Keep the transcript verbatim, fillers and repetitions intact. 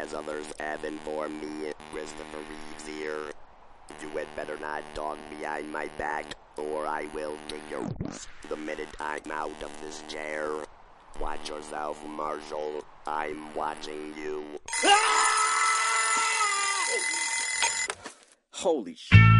as others have informed me. Christopher Reeves here. You had better not talk behind my back, or I will kick your ass the minute I'm out of this chair. Watch yourself, Marshall. I'm watching you. Holy shit.